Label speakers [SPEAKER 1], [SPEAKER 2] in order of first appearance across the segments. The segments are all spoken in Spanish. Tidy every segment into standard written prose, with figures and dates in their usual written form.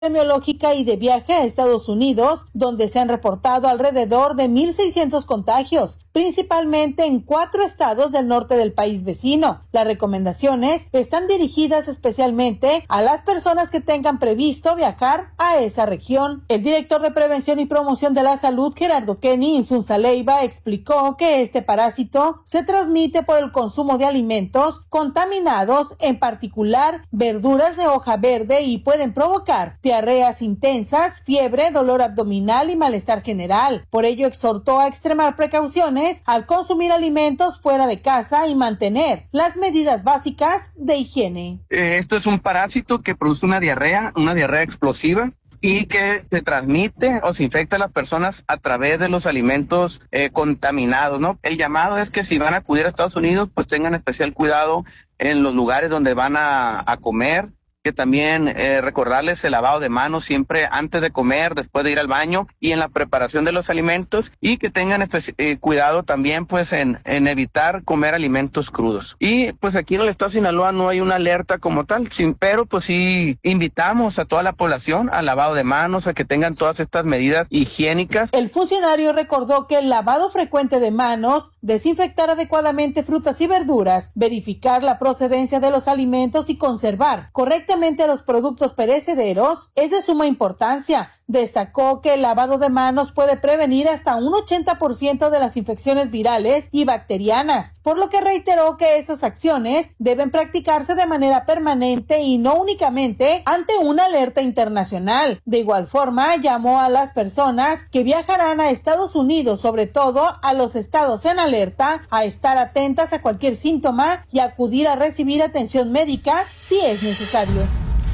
[SPEAKER 1] epidemiológica y de viaje a Estados Unidos, donde se han reportado alrededor de 1,600 contagios, principalmente en 4 estados del norte del país vecino. Las recomendaciones están dirigidas especialmente a las personas que tengan previsto viajar a esa región. El director de Prevención y Promoción de la Salud, Gerardo Kenny Insunza Leiva, explicó que este parásito se transmite por el consumo de alimentos contaminados, en particular verduras de hoja verde, y pueden provocar diarreas intensas, fiebre, dolor abdominal y malestar general. Por ello, exhortó a extremar precauciones al consumir alimentos fuera de casa y mantener las medidas básicas de higiene.
[SPEAKER 2] Esto es un parásito que produce una diarrea explosiva y que se transmite o se infecta a las personas a través de los alimentos contaminados, ¿no? El llamado es que si van a acudir a Estados Unidos, pues tengan especial cuidado en los lugares donde van a comer, que también recordarles el lavado de manos siempre antes de comer, después de ir al baño y en la preparación de los alimentos, y que tengan cuidado también pues en evitar comer alimentos crudos. Y pues aquí en el estado de Sinaloa no hay una alerta como tal, pero pues sí invitamos a toda la población al lavado de manos, a que tengan todas estas medidas higiénicas.
[SPEAKER 1] El funcionario recordó que el lavado frecuente de manos, desinfectar adecuadamente frutas y verduras, verificar la procedencia de los alimentos y conservar correctamente los productos perecederos es de suma importancia. Destacó que el lavado de manos puede prevenir hasta un 80% de las infecciones virales y bacterianas, por lo que reiteró que esas acciones deben practicarse de manera permanente y no únicamente ante una alerta internacional. De igual forma, llamó a las personas que viajarán a Estados Unidos, sobre todo a los estados en alerta, a estar atentas a cualquier síntoma y acudir a recibir atención médica si es necesario.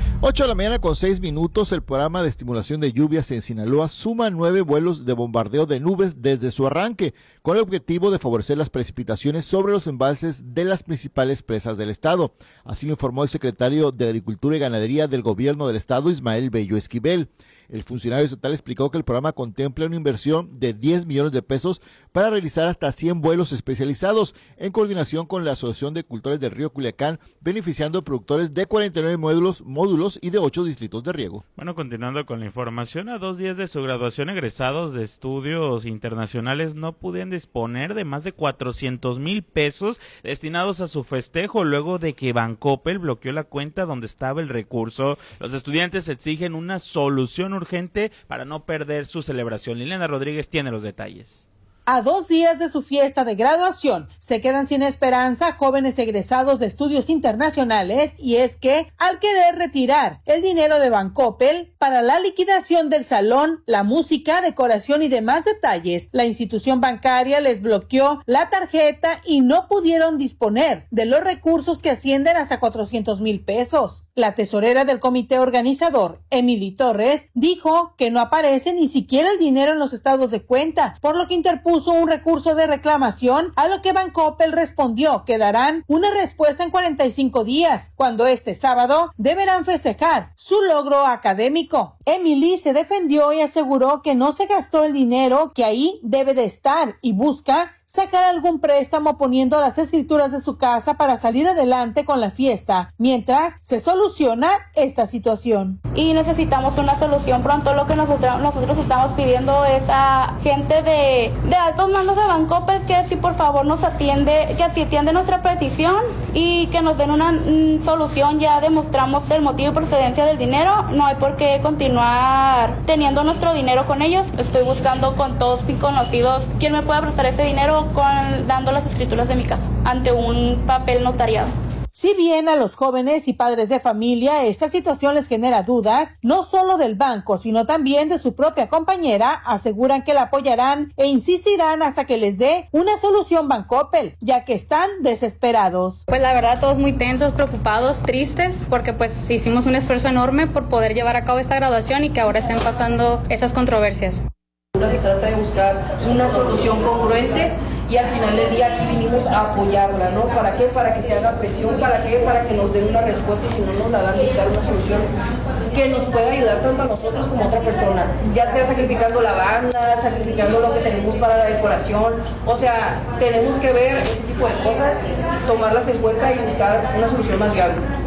[SPEAKER 3] 8 de la mañana con 6 minutos, el programa de estimulación de lluvias en Sinaloa suma 9 vuelos de bombardeo de nubes desde su arranque, con el objetivo de favorecer las precipitaciones sobre los embalses de las principales presas del estado. Así lo informó el secretario de Agricultura y Ganadería del gobierno del estado, Ismael Bello Esquivel. El funcionario estatal explicó que el programa contempla una inversión de 10 millones de pesos para realizar hasta 100 vuelos especializados en coordinación con la Asociación de Cultores del Río Culiacán, beneficiando a productores de 49 módulos y de 8 distritos de riego.
[SPEAKER 4] Bueno, continuando con la información, a 2 días de su graduación, egresados de estudios internacionales no pudieron disponer de más de 400,000 pesos destinados a su festejo luego de que Bancoppel bloqueó la cuenta donde estaba el recurso. Los estudiantes exigen una solución urgente para no perder su celebración. Liliana Rodríguez tiene los detalles.
[SPEAKER 1] A 2 días de su fiesta de graduación, se quedan sin esperanza jóvenes egresados de estudios internacionales, y es que, al querer retirar el dinero de Bancoppel para la liquidación del salón, la música, decoración y demás detalles, la institución bancaria les bloqueó la tarjeta y no pudieron disponer de los recursos que ascienden hasta 400,000 pesos. La tesorera del comité organizador, Emily Torres, dijo que no aparece ni siquiera el dinero en los estados de cuenta, por lo que interpuso un recurso de reclamación, a lo que Bancoppel respondió que darán una respuesta en 45 días, cuando este sábado deberán festejar su logro académico. Emily se defendió y aseguró que no se gastó el dinero que ahí debe de estar y busca sacar algún préstamo poniendo las escrituras de su casa para salir adelante con la fiesta, mientras se soluciona esta situación.
[SPEAKER 5] Y necesitamos una solución pronto. Lo que nosotros estamos pidiendo es a gente de altos mandos de Bancoppel que si por favor nos atiende, que si atiende nuestra petición y que nos den una solución. Ya demostramos el motivo y procedencia del dinero, no hay por qué continuar teniendo nuestro dinero con ellos. Estoy buscando con todos mis conocidos quién me pueda prestar ese dinero dando las escrituras de mi casa ante un papel notariado.
[SPEAKER 1] Si bien a los jóvenes y padres de familia esta situación les genera dudas, no solo del banco, sino también de su propia compañera, aseguran que la apoyarán e insistirán hasta que les dé una solución Bancoppel, ya que están desesperados.
[SPEAKER 6] Pues la verdad, todos muy tensos, preocupados, tristes, porque pues hicimos un esfuerzo enorme por poder llevar a cabo esta graduación y que ahora estén pasando esas controversias.
[SPEAKER 7] Se trata de buscar una solución congruente y al final del día aquí vinimos a apoyarla, ¿no? ¿Para qué? Para que se haga presión, ¿para qué? Para que nos den una respuesta y si no nos la dan, buscar una solución que nos pueda ayudar tanto a nosotros como a otra persona, ya sea sacrificando la banda, sacrificando lo que tenemos para la decoración, o sea, tenemos que ver ese tipo de cosas, tomarlas en cuenta y buscar una solución más viable.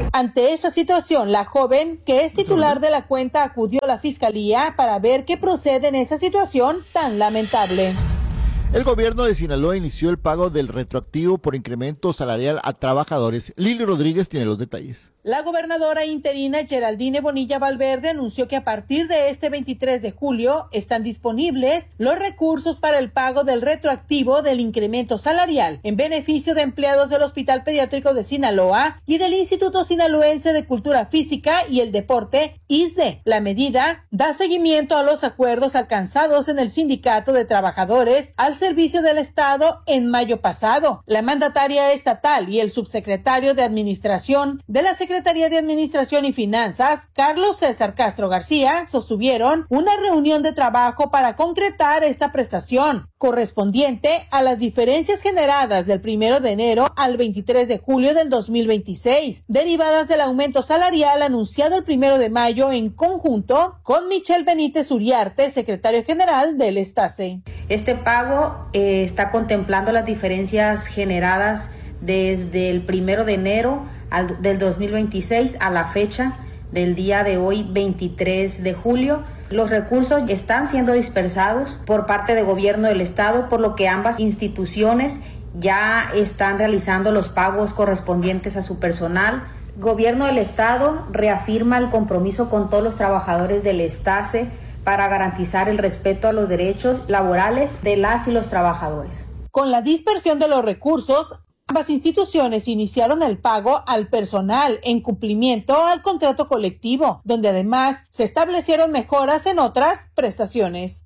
[SPEAKER 1] Ante esa situación, la joven, que es titular de la cuenta, acudió a la fiscalía para ver qué procede en esa situación tan lamentable.
[SPEAKER 3] El gobierno de Sinaloa inició el pago del retroactivo por incremento salarial a trabajadores. Lili Rodríguez tiene los detalles.
[SPEAKER 1] La gobernadora interina Geraldine Bonilla Valverde anunció que a partir de este 23 de julio están disponibles los recursos para el pago del retroactivo del incremento salarial en beneficio de empleados del Hospital Pediátrico de Sinaloa y del Instituto Sinaloense de Cultura Física y el Deporte, ISDE. La medida da seguimiento a los acuerdos alcanzados en el Sindicato de Trabajadores al Servicio del Estado en mayo pasado. La mandataria estatal y el subsecretario de Administración de la Secretaría de Administración y Finanzas, Carlos César Castro García, sostuvieron una reunión de trabajo para concretar esta prestación, correspondiente a las diferencias generadas del 1 de enero al 23 de julio del 2026, derivadas del aumento salarial anunciado el 1 de mayo en conjunto con Michelle Benítez Uriarte, secretario general del STACE.
[SPEAKER 8] Este pago está contemplando las diferencias generadas desde el 1 de enero del 2026 a la fecha del día de hoy, 23 de julio. Los recursos están siendo dispersados por parte del gobierno del estado, por lo que ambas instituciones ya están realizando los pagos correspondientes a su personal. Gobierno del estado reafirma el compromiso con todos los trabajadores del STACE para garantizar el respeto a los derechos laborales de las y los trabajadores.
[SPEAKER 1] Con la dispersión de los recursos, ambas instituciones iniciaron el pago al personal en cumplimiento al contrato colectivo, donde además se establecieron mejoras en otras prestaciones.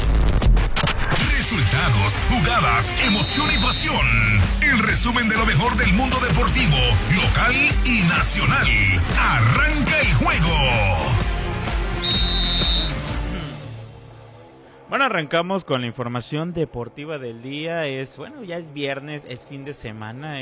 [SPEAKER 9] Resultados, jugadas, emoción y pasión. El resumen de lo mejor del mundo deportivo, local y nacional. Arranca el juego.
[SPEAKER 4] Bueno, arrancamos con la información deportiva del día. Ya es viernes, es fin de semana,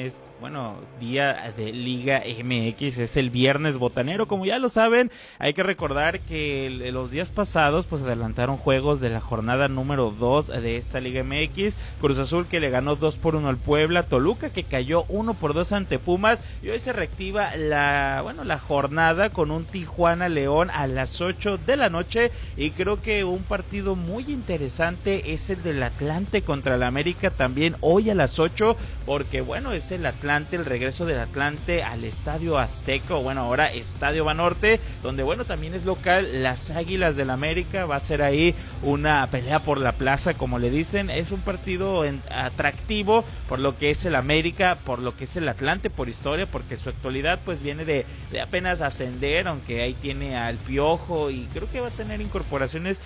[SPEAKER 4] día de Liga MX, es el viernes botanero, como ya lo saben. Hay que recordar que los días pasados pues adelantaron juegos de la jornada número 2 de esta Liga MX. Cruz Azul, que le ganó 2-1 al Puebla, Toluca, que cayó 1-2 ante Pumas, y hoy se reactiva la jornada con un Tijuana León a las 8 de la noche, y creo que un partido muy interesante es el del Atlante contra el América, también hoy a las 8, porque es el Atlante, el regreso del Atlante al Estadio Azteca, ahora Estadio Banorte, donde también es local las Águilas del América. Va a ser ahí una pelea por la plaza, como le dicen. Es un partido atractivo por lo que es el América, por lo que es el Atlante, por historia, porque su actualidad pues viene de apenas ascender, aunque ahí tiene al Piojo, y creo que va a tener incorporaciones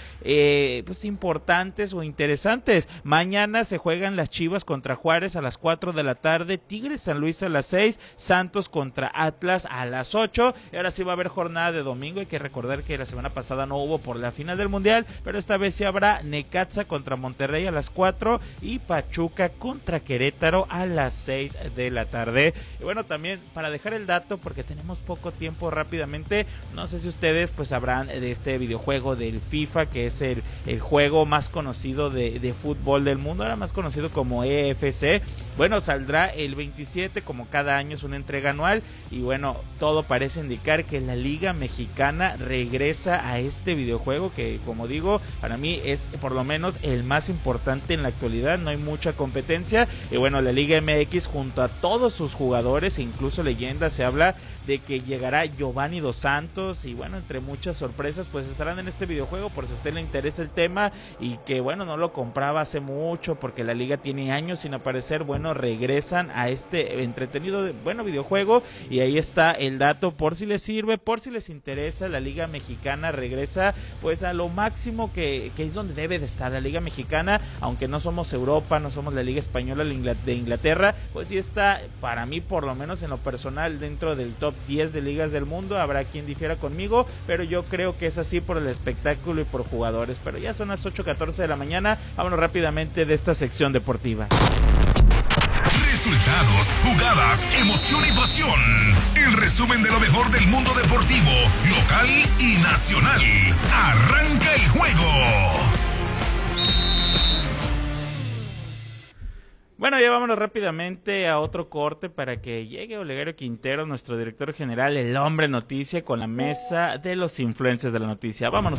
[SPEAKER 4] importantes o interesantes. Mañana se juegan las Chivas contra Juárez a las 4 de la tarde, Tigres San Luis a las 6, Santos contra Atlas a las 8, y ahora sí va a haber jornada de domingo. Hay que recordar que la semana pasada no hubo por la final del Mundial, pero esta vez sí habrá Necaxa contra Monterrey a las 4 y Pachuca contra Querétaro a las 6 de la tarde. Y también para dejar el dato, porque tenemos poco tiempo, rápidamente, no sé si ustedes pues sabrán de este videojuego del FIFA, que es el juego más conocido de fútbol del mundo, ahora más conocido como EFC. Saldrá el 27, como cada año es una entrega anual, y todo parece indicar que la Liga Mexicana regresa a este videojuego, que como digo, para mí es por lo menos el más importante en la actualidad. No hay mucha competencia, y la Liga MX, junto a todos sus jugadores e incluso leyendas, se habla de que llegará Giovanni Dos Santos, y entre muchas sorpresas pues estarán en este videojuego, por si a usted le interesa el tema y que no lo compraba hace mucho porque la liga tiene años sin aparecer. Regresan a este entretenido videojuego, y ahí está el dato por si les sirve, por si les interesa. La Liga Mexicana regresa pues a lo máximo que es donde debe de estar la Liga Mexicana, aunque no somos Europa, no somos la Liga Española de Inglaterra, pues sí está, para mí por lo menos en lo personal, dentro del top 10 de ligas del mundo. Habrá quien difiera conmigo, pero yo creo que es así por el espectáculo y por jugadores. Pero ya son las 8:14 de la mañana, vámonos rápidamente de esta sección deportiva.
[SPEAKER 9] Resultados, jugadas, emoción y pasión. El resumen de lo mejor del mundo deportivo, local y nacional. Arranca el juego.
[SPEAKER 4] Bueno, ya vámonos rápidamente a otro corte para que llegue Olegario Quintero, nuestro director general, el hombre noticia, con la mesa de los influencers de la noticia. Vámonos.